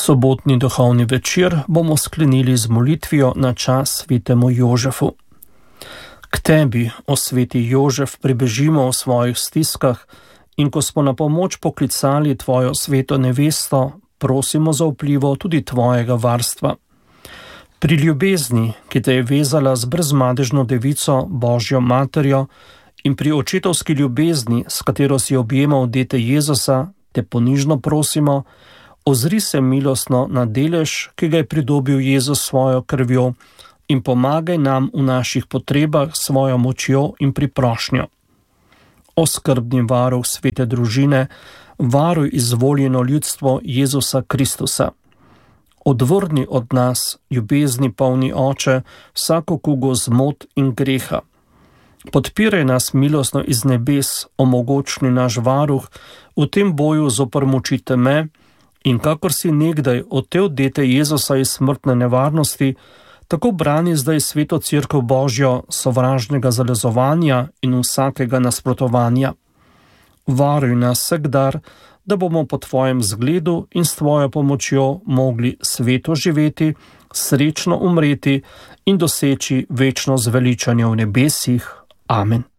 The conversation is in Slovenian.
Sobotni duhovni večer bomo sklenili z molitvijo na čas svetemu Jožefu. K tebi, o sveti Jožef, pribežimo v svojih stiskah in ko smo na pomoč poklicali tvojo sveto nevesto, prosimo za vplivo tudi tvojega varstva. Pri ljubezni, ki te je vezala z brezmadežno devico, Božjo materjo, in pri očetovski ljubezni, s katero si objemal dete Jezusa, te ponižno prosimo, ozri se milostno na delež, ki ga je pridobil Jezus svojo krvjo, in pomagaj nam v naših potrebah s svojo močjo in priprošnjo. O skrbni varuh svete družine, varuj izvoljeno ljudstvo Jezusa Kristusa. Odvrni od nas, ljubezni polni Oče, vsako kugo zmot in greha. Podpiraj nas milostno iz nebes, omogočni naš varuh v tem boju zoper moči teme in kakor si nekdaj odtev dete Jezusa iz smrtne nevarnosti, tako brani zdaj sveto cerkev Božjo sovražnega zalezovanja in vsakega nasprotovanja. Varuj nas vsakdar, da bomo po tvojem zgledu in s tvojo pomočjo mogli sveto živeti, srečno umreti in doseči večno zveličanje v nebesih. Amen.